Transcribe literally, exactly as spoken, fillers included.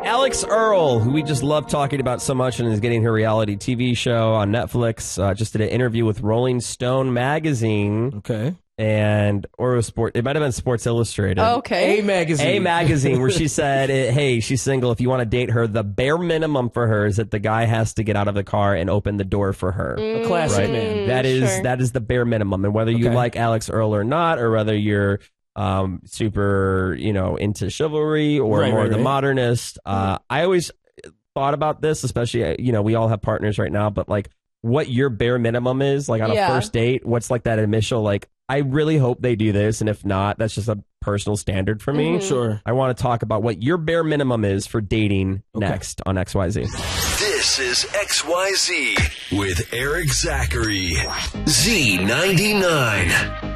Alex Earle, who we just love talking about so much and is getting her reality T V show on Netflix, uh, just did an interview with Rolling Stone magazine. Okay. And, or it was sport, it might have been Sports Illustrated. Okay. A magazine. A magazine, where she said, hey, she's single. If you want to date her, the bare minimum for her is that the guy has to get out of the car and open the door for her. A classic Right? man. That is Sure. that is the bare minimum. And whether you Okay. like Alex Earle or not, or whether you're um, super, you know, into chivalry or Right, more right, the right. modernist, uh, I always thought about this, especially, uh, you know, we all have partners right now, but like what your bare minimum is, like on Yeah. a first date, what's like that initial, like, I really hope they do this. And if not, that's just a personal standard for me. Sure. I want to talk about what your bare minimum is for dating next on X Y Z. This is X Y Z with Eric Zachary. Z ninety-nine.